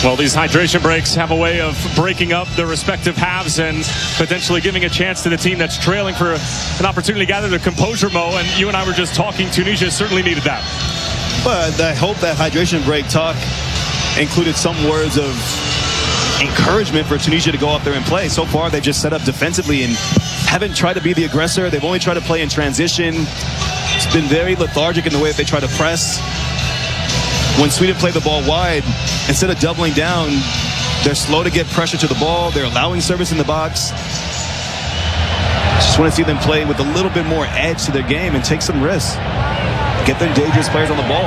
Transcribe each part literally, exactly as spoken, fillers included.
Well, these hydration breaks have a way of breaking up the respective halves and potentially giving a chance to the team that's trailing for an opportunity to gather their composure, Mo. And you and I were just talking. Tunisia certainly needed that. But I hope that hydration break talk included some words of encouragement for Tunisia to go out there and play. So far, they've just set up defensively and haven't tried to be the aggressor. They've only tried to play in transition. It's been very lethargic in the way that they try to press. When Sweden play the ball wide, instead of doubling down, they're slow to get pressure to the ball. They're allowing service in the box. Just want to see them play with a little bit more edge to their game and take some risks. Get their dangerous players on the ball.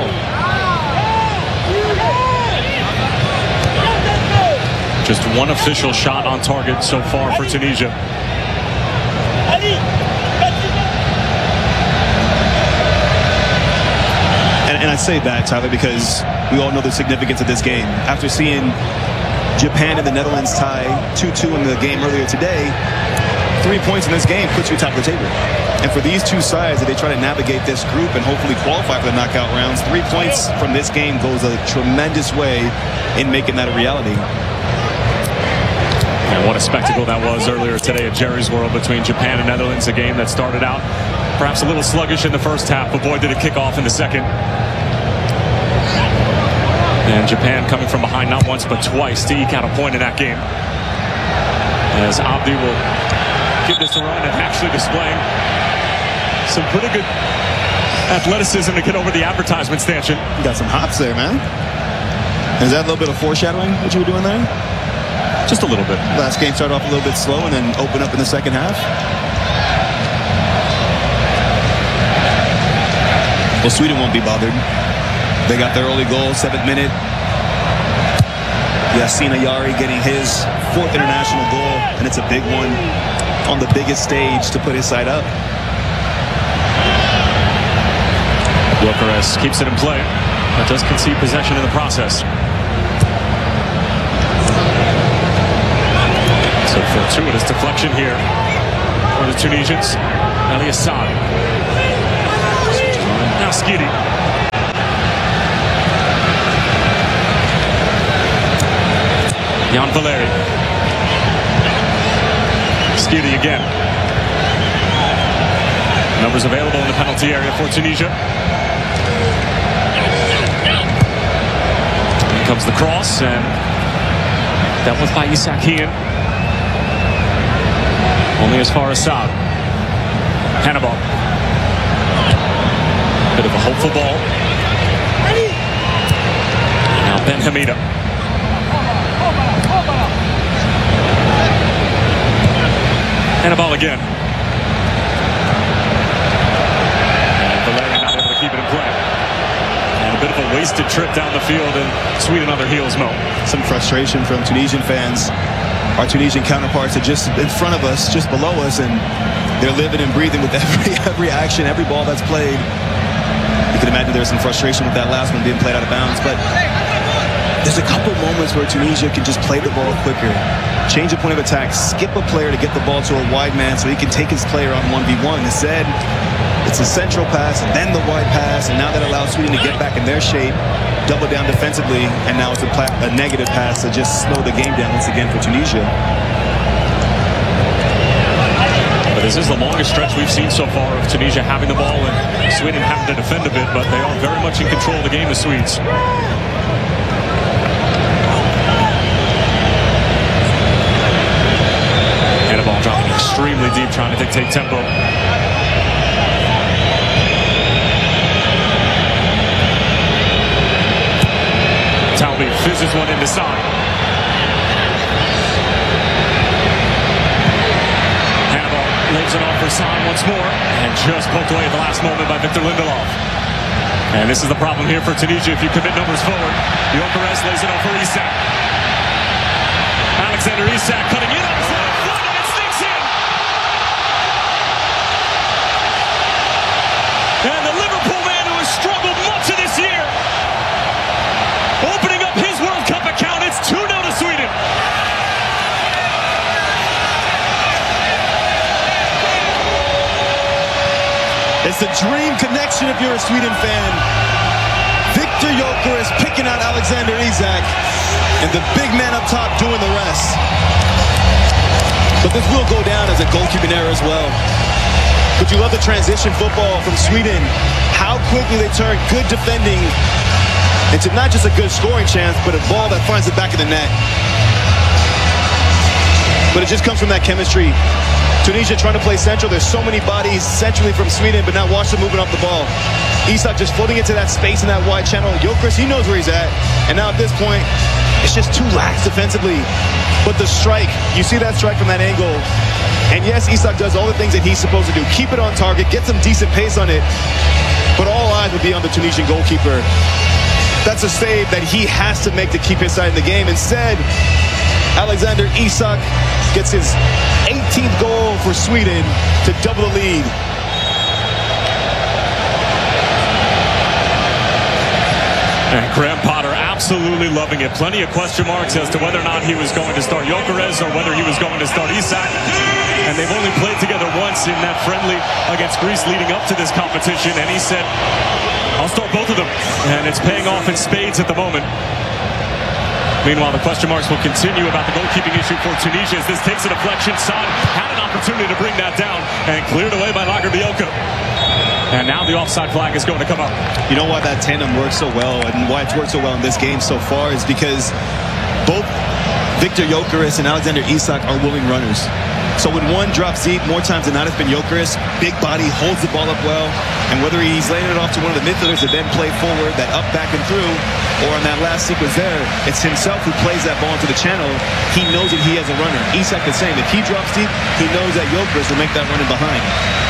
Just one official shot on target so far for Tunisia. And, and I say that, Tyler, because we all know the significance of this game. After seeing Japan and the Netherlands tie two two in the game earlier today, three points in this game puts you top of the table. And for these two sides, as they try to navigate this group and hopefully qualify for the knockout rounds, three points from this game goes a tremendous way in making that a reality. And what a spectacle that was earlier today at Jerry's World between Japan and Netherlands, a game that started out perhaps a little sluggish in the first half, but boy, did it kick off in the second. And Japan coming from behind not once but twice to eke out a point in that game. As Abdi will give this a run and actually displaying some pretty good athleticism to get over the advertisement stanchion. You got some hops there, man. Is that a little bit of foreshadowing what you were doing there? Just a little bit. Last game started off a little bit slow and then open up in the second half. Well, Sweden won't be bothered. They got their early goal, seventh minute. Yasin Ayari getting his fourth international goal, and it's a big one on the biggest stage to put his side up. Gyökeres keeps it in play, but does concede possession in the process. So fortuitous deflection here for the Tunisians. Ali Assad. Now Skiri. Jan Valeri. Skiri again. Numbers available in the penalty area for Tunisia. Here comes the cross and dealt with by Isak Hien. Only as far as Saad. Hannibal. Bit of a hopeful ball. Now Ben Hamida. Hannibal again. And Valeri not able to keep it in play. And a bit of a wasted trip down the field, and Sweden on their heels, Mo. Some frustration from Tunisian fans. Our Tunisian counterparts are just in front of us, just below us, and they're living and breathing with every every action, every ball that's played. You can imagine there's some frustration with that last one being played out of bounds, but there's a couple moments where Tunisia can just play the ball quicker, change the point of attack, skip a player to get the ball to a wide man so he can take his player on one v one. Instead, it's a central pass and then the wide pass, and now that allows Sweden to get back in their shape, double down defensively, and now it's a, a negative pass to just slow the game down once again for Tunisia. But this is the longest stretch we've seen so far of Tunisia having the ball and Sweden having to defend a bit, but they are very much in control of the game, the Swedes. Hannibal dropping extremely deep, trying to dictate tempo. Talbi fizzes one into side. Hannibal lays it off for Sahn once more, and just poked away at the last moment by Victor Lindelof. And this is the problem here for Tunisia if you commit numbers forward. Gyökeres lays it off for Isak. Alexander Isak cutting in on his left foot, and it sneaks in. And the Liverpool man who has struggled much of this year, opening up his World Cup account. It's two nil to Sweden. It's a dream connection if you're a Sweden fan. Victor Gyökeres picking out Alexander Isak. and the big man up top doing the rest. But this will go down as a goalkeeping error as well. But you love the transition football from Sweden. How quickly they turn good defending into not just a good scoring chance, but a ball that finds the back of the net. But it just comes from that chemistry. Tunisia trying to play central. There's so many bodies centrally from Sweden, but now watch them moving off the ball. Isak just floating into that space in that wide channel. Gyökeres, he knows where he's at. And now at this point, it's just too lax defensively. But the strike, you see that strike from that angle. And yes, Isak does all the things that he's supposed to do. Keep it on target, get some decent pace on it. But all eyes would be on the Tunisian goalkeeper. That's a save that he has to make to keep his side in the game. Instead, Alexander Isak gets his eighteenth goal for Sweden to double the lead. And Graham Potter absolutely loving it. Plenty of question marks as to whether or not he was going to start Gyökeres or whether he was going to start Isak. And they've only played together once in that friendly against Greece leading up to this competition. And he said, I'll start both of them. And it's paying off in spades at the moment. Meanwhile, the question marks will continue about the goalkeeping issue for Tunisia as this takes a deflection. Son had an opportunity to bring that down and cleared away by Lagerbielke. And now the offside flag is going to come up. You know why that tandem works so well and why it's worked so well in this game so far is because both Viktor Gyökeres and Alexander Isak are willing runners. So when one drops deep, more times than not, it's been Gyökeres. Big body, holds the ball up well. And whether he's laying it off to one of the midfielders to then play forward, that up, back, and through, or on that last sequence there, it's himself who plays that ball into the channel. He knows that he has a runner. Isak the same. If he drops deep, he knows that Gyökeres will make that run in behind.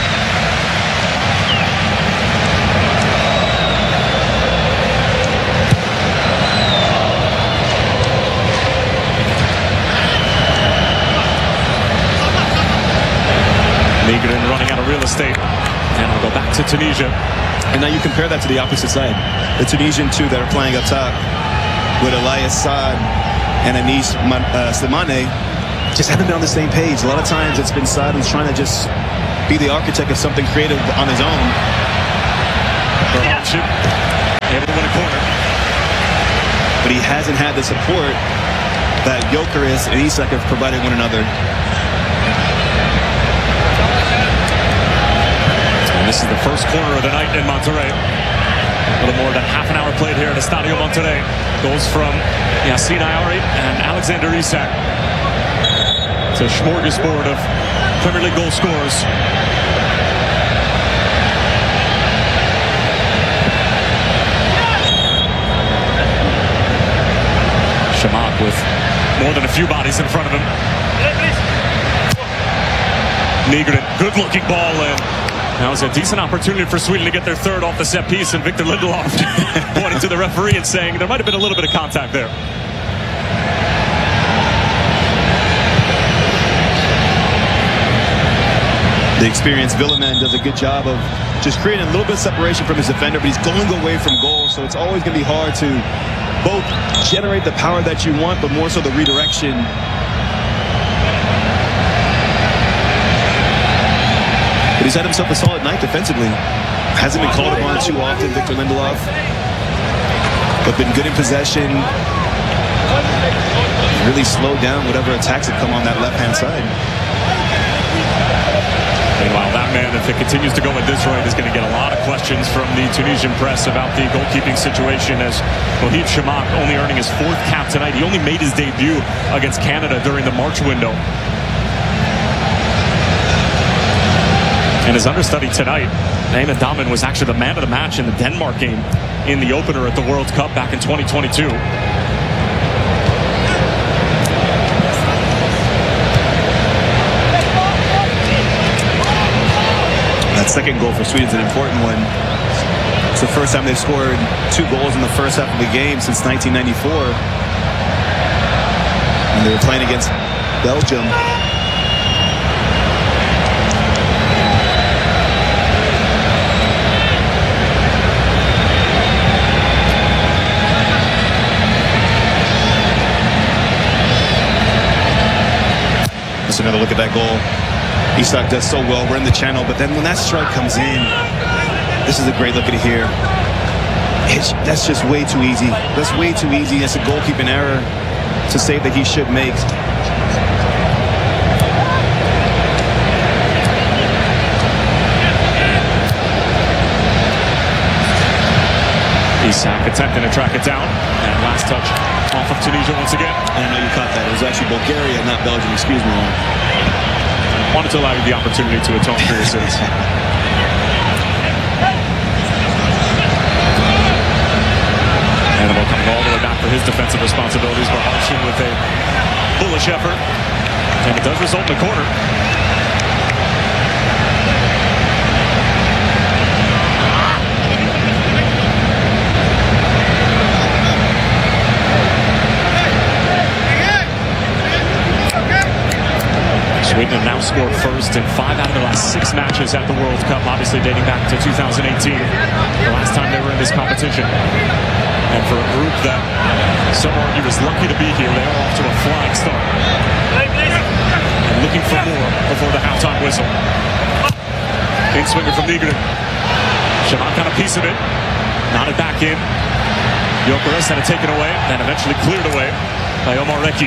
Nigrin running out of real estate. And I'll go back to Tunisia. And now you compare that to the opposite side. The Tunisian two that are playing up top with Elias Saad and Anis uh, Slimane just haven't been on the same page. A lot of times it's been Saad who's trying to just be the architect of something creative on his own. Berhanship able to win a corner. But he hasn't had the support that Gyökeres and Isak have provided one another. This is the first corner of the night in Monterrey. A little more than half an hour played here at Estadio Monterrey. Goals from Yassine Ayari and Alexander Isak. It's a smorgasbord of Premier League goal scorers. Chamakh with more than a few bodies in front of him. Nigrin, good-looking ball in. Now it's a decent opportunity for Sweden to get their third off the set piece, and Victor Lindelof pointing to the referee and saying there might have been a little bit of contact there. The experienced Villeman does a good job of just creating a little bit of separation from his defender, but he's going away from goal, so it's always going to be hard to both generate the power that you want, but more so the redirection. But he's had himself a solid night defensively. Hasn't been called upon too often, Victor Lindelof. But been good in possession. Really slowed down whatever attacks have come on that left-hand side. Meanwhile, that man, if it continues to go at this rate, is going to get a lot of questions from the Tunisian press about the goalkeeping situation, as Wahid Chamakh only earning his fourth cap tonight. He only made his debut against Canada during the March window. And his understudy tonight, Naeem Daman, was actually the man of the match in the Denmark game in the opener at the World Cup back in twenty twenty-two. That second goal for Sweden is an important one. It's the first time they've scored two goals in the first half of the game since nineteen ninety-four. And they were playing against Belgium. Let's another look at that goal. Isak does so well. We're in the channel, but then when that strike comes in, this is a great look at it here. It's, that's just way too easy. That's way too easy. That's a goalkeeping error. It's a save that he should make. Isak attempting to track it down. And last touch off of Tunisia once again. And I know you caught that. It was actually Bulgaria, not Belgium. Excuse me, Ron. Wanted to allow you the opportunity to atone for your sins. Animal coming all the way back for his defensive responsibilities, but Harshin with a bullish effort. And it does result in a corner. Sweden have now scored first in five out of the last six matches at the World Cup, obviously dating back to two thousand eighteen, the last time they were in this competition. And for a group that some argue is lucky to be here, they are off to a flying start. And looking for more before the halftime whistle. In swinger from Nygren. Shaman got a piece of it. Nodded back in. Gyökeres had it taken away and eventually cleared away by Omar Reki.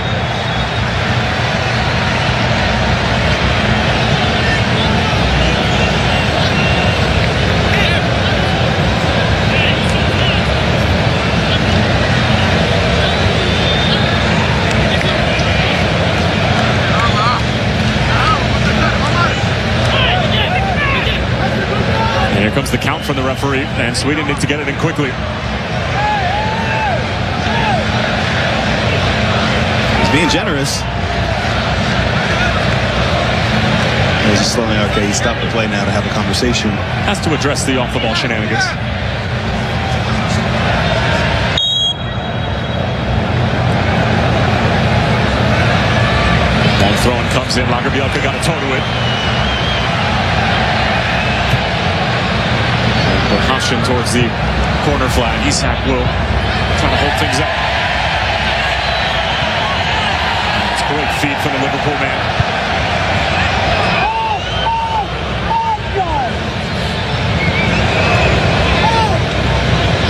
Here comes the count from the referee, and Sweden need to get it in quickly. He's being generous. He's just slowing. Okay, he stopped the play now to have a conversation. Has to address the off-the-ball shenanigans. Long throw and comes in. Lagerbielke got a toe to it. Harshin towards the corner flag. Isak will try to hold things up. It's a great feed from the Liverpool man.